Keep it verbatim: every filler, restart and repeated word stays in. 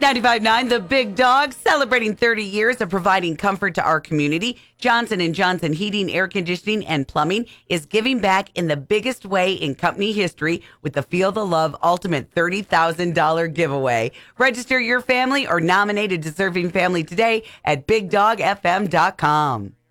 ninety-five point nine The Big Dog, celebrating thirty years of providing comfort to our community. Johnson and Johnson Heating, Air Conditioning, and Plumbing is giving back in the biggest way in company history with the Feel the Love Ultimate thirty thousand dollars giveaway. Register your family or nominate a deserving family today at big dog f m dot com.